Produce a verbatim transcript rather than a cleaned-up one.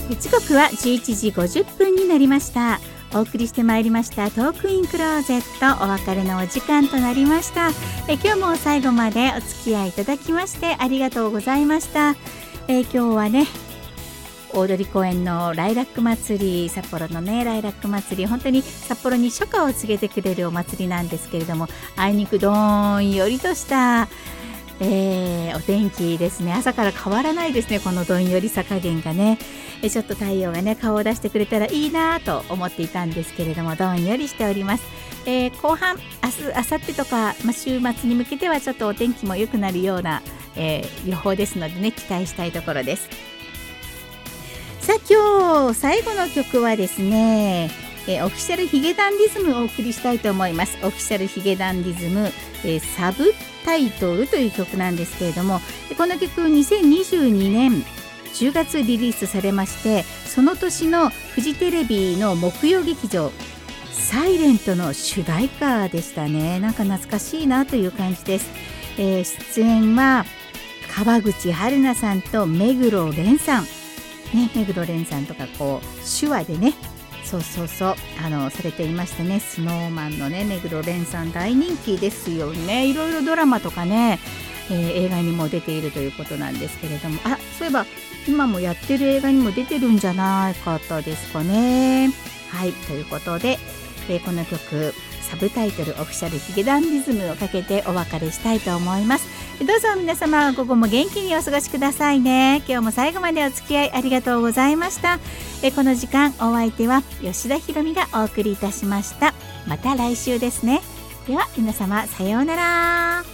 時刻はじゅういちじごじゅっぷんになりました。お送りしてまいりましたトークインクローゼット、お別れのお時間となりました。え今日も最後までお付き合いいただきましてありがとうございました。え今日はね、大通公園のライラック祭り、札幌のねライラック祭り、本当に札幌に初夏を告げてくれるお祭りなんですけれども、あいにくどんよりとしたえー、お天気ですね。朝から変わらないですね、このどんよりさ加減がね。えちょっと太陽がね顔を出してくれたらいいなと思っていたんですけれども、どんよりしております。えー、後半明日明後日とか、まあ、週末に向けてはちょっとお天気も良くなるような、えー、予報ですのでね、期待したいところです。さあ今日最後の曲はですね、えー、オフィシャルヒゲダンディズムをお送りしたいと思います。オフィシャルヒゲダンディズム、えー、サブタイトルという曲なんですけれども、この曲にせんにじゅうにねんじゅうがつリリースされまして、その年のフジテレビの木曜劇場サイレントの主題歌でしたね。なんか懐かしいなという感じです。えー、出演は川口春奈さんと目黒蓮さん、ね、目黒蓮さんとかこう手話でね、そうそうそうあのされていましたね。スノーマンのね目黒蓮さん大人気ですよね。いろいろドラマとかね、えー、映画にも出ているということなんですけれども、あ、そういえば今もやってる映画にも出てるんじゃないかったですかね。はい、ということで、えー、この曲サブタイトルオフィシャルヒゲダンディズムをかけてお別れしたいと思います。どうぞ皆様午後も元気にお過ごしくださいね。今日も最後までお付き合いありがとうございました。えこの時間お相手は吉田ひろみがお送りいたしました。また来週ですね。では皆様さようなら。